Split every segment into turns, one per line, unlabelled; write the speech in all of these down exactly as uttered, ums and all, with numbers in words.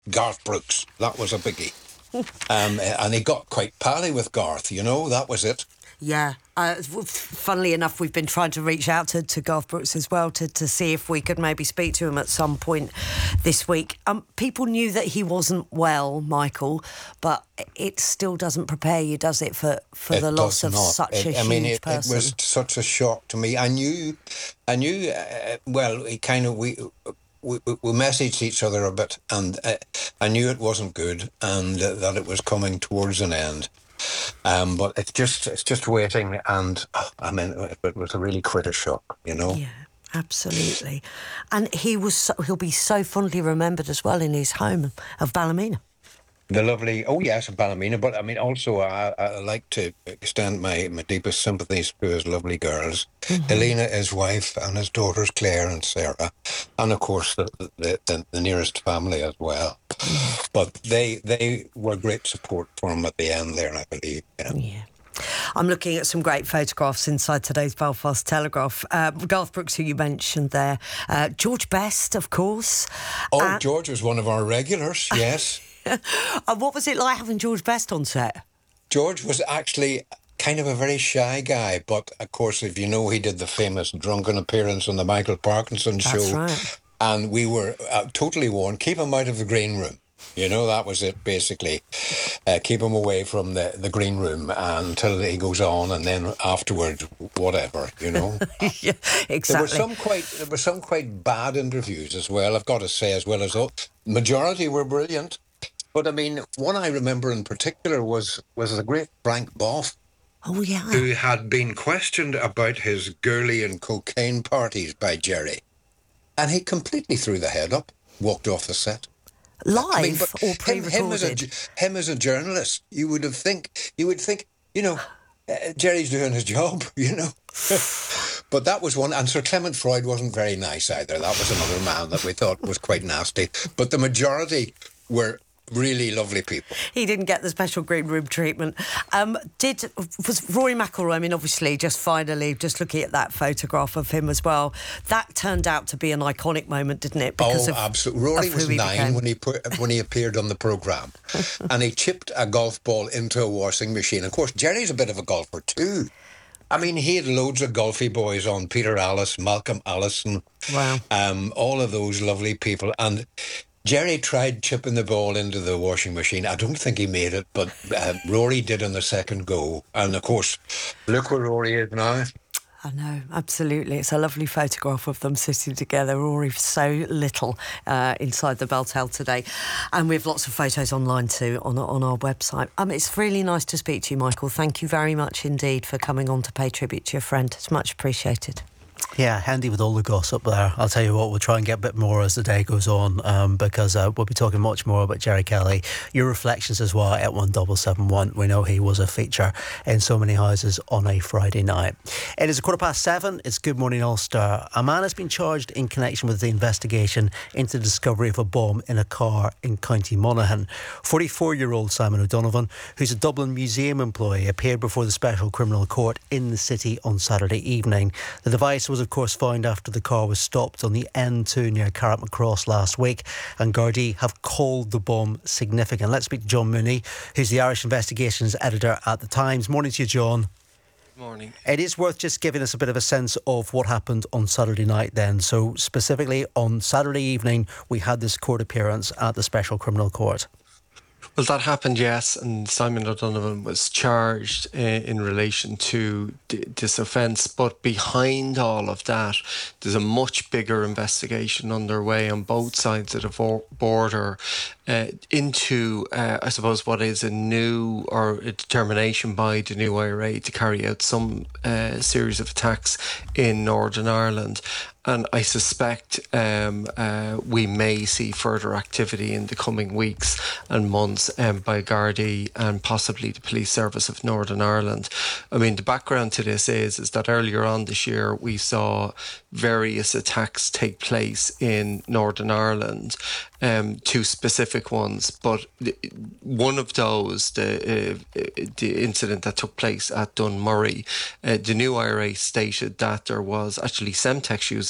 Garth Brooks. That was a biggie. um, and he got quite pally with Garth, you know, that was it.
Yeah. Uh, funnily enough, we've been trying to reach out to, to Garth Brooks as well to, to see if we could maybe speak to him at some point this week. Um, people knew that he wasn't well, Michael, but it still doesn't prepare you, does it, for, for
It
the loss of
not.
such
it,
a
I
huge
mean, it,
person?
It was such a shock to me. I knew, I knew. Uh, well, he kind of we. We, we messaged each other a bit, and uh, I knew it wasn't good, and uh, that it was coming towards an end. Um, but it's just it's just waiting, and oh, I mean, it, it was a really quite a shock, you know.
Yeah, absolutely. And he was so, he'll be so fondly remembered as well in his home of Ballymena.
The lovely, oh yes, Ballymena, but I mean also I, I like to extend my, my deepest sympathies to his lovely girls, mm-hmm. Helena, his wife, and his daughters Claire and Sarah, and of course the the, the, the nearest family as well. Mm. But they they were great support for him at the end there, I believe. Yeah.
yeah. I'm looking at some great photographs inside today's Belfast Telegraph. Uh, Garth Brooks, who you mentioned there. Uh, George Best, of course.
Oh,
uh,
George was one of our regulars, yes.
And what was it like having George Best on set?
George was actually kind of a very shy guy, but of course, if you know, he did the famous drunken appearance on the Michael Parkinson show.
That's right.
And we were uh, totally warned, keep him out of the green room. You know, that was it, basically. Uh, keep him away from the, the green room until he goes on, and then afterward, whatever, you know.
Yeah, exactly.
There were some quite there were some quite bad interviews as well, I've got to say, as well as all. Majority were brilliant. But I mean, one I remember in particular was, was the great Frank Boff.
Oh, yeah.
Who had been questioned about his girly and cocaine parties by Jerry. And he completely threw the head up, walked off the set.
Live
I mean,
or pre-recorded?
Him, him, as a, him as a journalist, you would have think, you would think, you know, uh, Jerry's doing his job, you know. But that was one, and Sir Clement Freud wasn't very nice either. That was another man that we thought was quite nasty. But the majority were really lovely people.
He didn't get the special green room treatment. Um, did was Rory McIlroy, I mean, obviously, just finally, just looking at that photograph of him as well, that turned out to be an iconic moment, didn't it?
Because oh, of, absolutely. Rory was nine
became.
when he put, when he appeared on the programme. And he chipped a golf ball into a washing machine. Of course, Jerry's a bit of a golfer too. I mean, he had loads of golfy boys on, Peter Allis, Malcolm Allison.
Wow.
Um, all of those lovely people. And Jerry tried chipping the ball into the washing machine. I don't think he made it, but uh, Rory did on the second go. And of course, look where Rory is now.
I know, absolutely. It's a lovely photograph of them sitting together. Rory so little uh, inside the Beltel today. And we have lots of photos online too on, on our website. Um, it's really nice to speak to you, Michael. Thank you very much indeed for coming on to pay tribute to your friend. It's much appreciated.
Yeah, handy with all the gossip there. I'll tell you what, we'll try and get a bit more as the day goes on, um, because uh, we'll be talking much more about Jerry Kelly. Your reflections as well at one seven seven one. We know he was a feature in so many houses on a Friday night. It is a quarter past seven. It's Good Morning Ulster. A man has been charged in connection with the investigation into the discovery of a bomb in a car in County Monaghan. forty-four-year-old Simon O'Donovan, who's a Dublin Museum employee, appeared before the Special Criminal Court in the city on Saturday evening. The device was of course found after the car was stopped on the N two near Carrickmacross last week, and Gardaí have called the bomb significant. Let's speak to John Mooney, who's the Irish Investigations editor at The Times. Morning to you, John.
Good morning.
It is worth just giving us a bit of a sense of what happened on Saturday night then. So specifically on Saturday evening we had this court appearance at the Special Criminal Court.
Well, that happened, yes, and Simon O'Donovan was charged uh, in relation to d- this offence. But behind all of that, there's a much bigger investigation underway on both sides of the vo- border uh, into, uh, I suppose, what is a new or a determination by the new I R A to carry out some uh, series of attacks in Northern Ireland. And I suspect um, uh, we may see further activity in the coming weeks and months um, by Gardaí and possibly the Police Service of Northern Ireland. I mean, the background to this is, is that earlier on this year we saw various attacks take place in Northern Ireland, um, two specific ones, but one of those, the uh, the incident that took place at Dunmurry, uh, the new I R A stated that there was actually Semtex used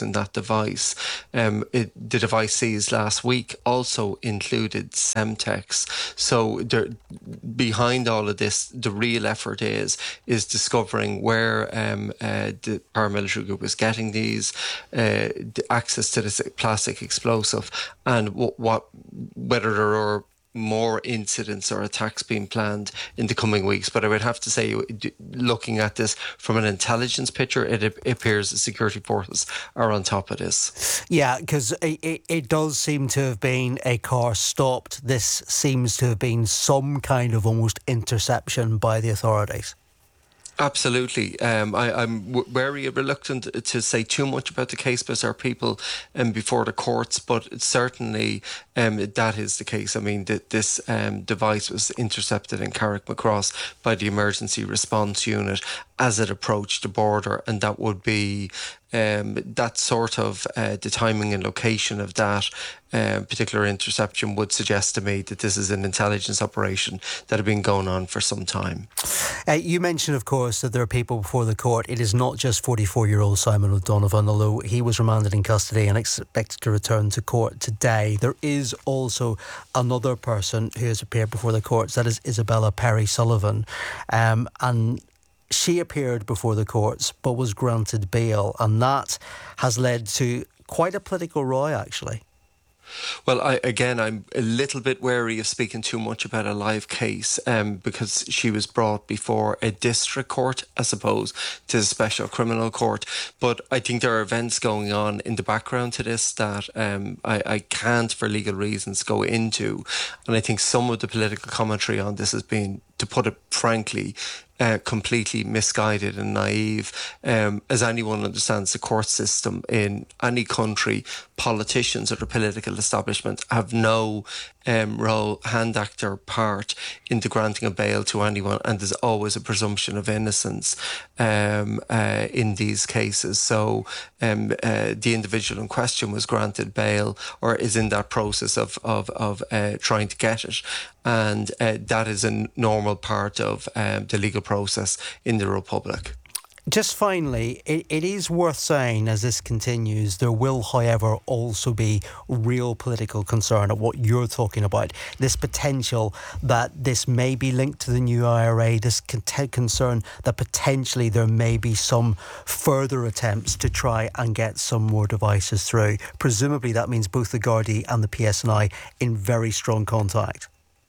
using that device. Um, it, the device seized last week also included Semtex. So there, behind all of this, the real effort is is discovering where um, uh, the paramilitary group is getting these, uh, the access to this plastic explosive, and what, what whether there are more incidents or attacks being planned in the coming weeks. But I would have to say, looking at this from an intelligence picture, it, it appears the security forces are on top of this.
Yeah, because it, it, it does seem to have been a car stopped. This seems to have been some kind of almost interception by the authorities.
Absolutely. Um, I, I'm w- very reluctant to say too much about the case because there are people um, before the courts, but certainly um, that is the case. I mean, th- this um, device was intercepted in Carrickmacross by the emergency response unit as it approached the border, and that would be um, that sort of uh, the timing and location of that uh, particular interception would suggest to me that this is an intelligence operation that had been going on for some time.
Uh, you mentioned, of course, that there are people before the court. It is not just forty-four-year-old Simon O'Donovan, although he was remanded in custody and expected to return to court today. There is also another person who has appeared before the courts, that is Isabella Perry Sullivan, um, and she appeared before the courts but was granted bail, and that has led to quite a political row, actually.
Well, I, again, I'm a little bit wary of speaking too much about a live case um, because she was brought before a district court as opposed to a special criminal court. But I think there are events going on in the background to this that um, I, I can't, for legal reasons, go into. And I think some of the political commentary on this has been, to put it frankly, Uh, completely misguided and naive. Um, as anyone understands the court system in any country, politicians or the political establishment have no um, role, hand actor part in the granting of bail to anyone, and there's always a presumption of innocence um, uh, in these cases. So um, uh, the individual in question was granted bail, or is in that process of of, of uh, trying to get it, and uh, that is a normal part of um, the legal process in the Republic.
Just finally, it, it is worth saying, as this continues, there will, however, also be real political concern at what you're talking about. This potential that this may be linked to the new I R A, this con- concern that potentially there may be some further attempts to try and get some more devices through. Presumably that means both the Gardaí and the P S N I in very strong contact.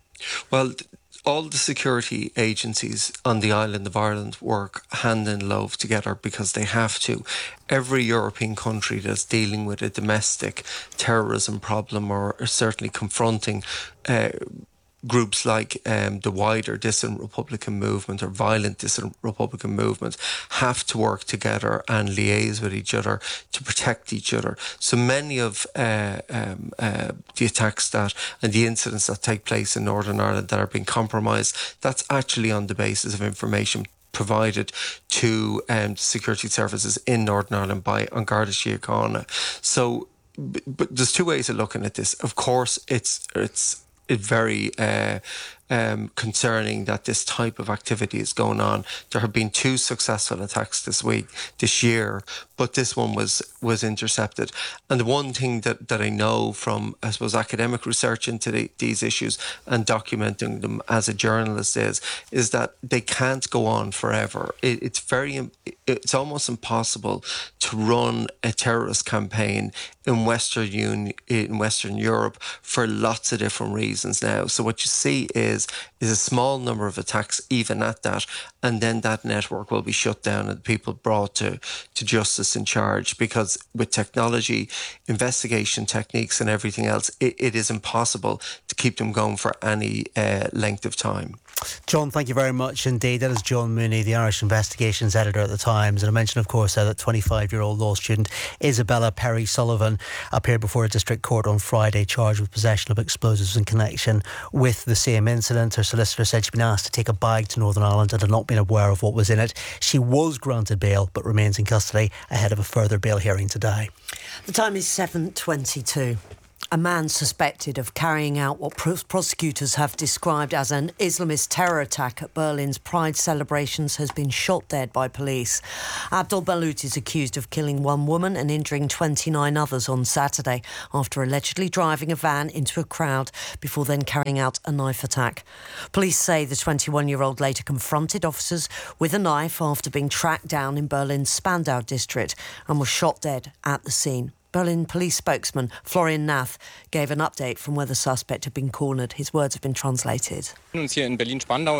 Well, all the security agencies on the island of Ireland work hand in glove together because they have to. Every European country that's dealing with a domestic terrorism problem, or certainly confronting uh, groups like um, the wider dissident Republican movement or violent dissident Republican movement, have to work together and liaise with each other to protect each other. So many of uh, um, uh, the attacks that and the incidents that take place in Northern Ireland that are being compromised, that's actually on the basis of information provided to um, security services in Northern Ireland by An Garda Síochána. So, but, but there's two ways of looking at this. Of course, it's it's It's very uh, um, concerning that this type of activity is going on. There have been two successful attacks this week, this year, but this one was was intercepted. And the one thing that, that I know from, I suppose, academic research into the, these issues and documenting them as a journalist is, is that they can't go on forever. It, it's very, it's almost impossible to run a terrorist campaign in Western Union, in Western Europe for lots of different reasons now. So what you see is is a small number of attacks, even at that, and then that network will be shut down and people brought to, to justice in charge, because with technology, investigation techniques and everything else, it, it is impossible to keep them going for any uh, length of time.
John, thank you very much indeed. That is John Mooney, the Irish Investigations Editor at The Times. And I mentioned, of course, that twenty-five-year-old law student Isabella Perry Sullivan appeared before a district court on Friday charged with possession of explosives in connection with the same incident. Her solicitor said she'd been asked to take a bag to Northern Ireland and had not been aware of what was in it. She was granted bail but remains in custody ahead of a further bail hearing today.
The time is seven twenty-two. A man suspected of carrying out what pros- prosecutors have described as an Islamist terror attack at Berlin's Pride celebrations has been shot dead by police. Abdul Balut is accused of killing one woman and injuring twenty-nine others on Saturday after allegedly driving a van into a crowd before then carrying out a knife attack. Police say the twenty-one-year-old later confronted officers with a knife after being tracked down in Berlin's Spandau district and was shot dead at the scene. Berlin police spokesman Florian Nath gave an update from where the suspect had been cornered. His words have been translated.
Uns hier in Berlin-Spandau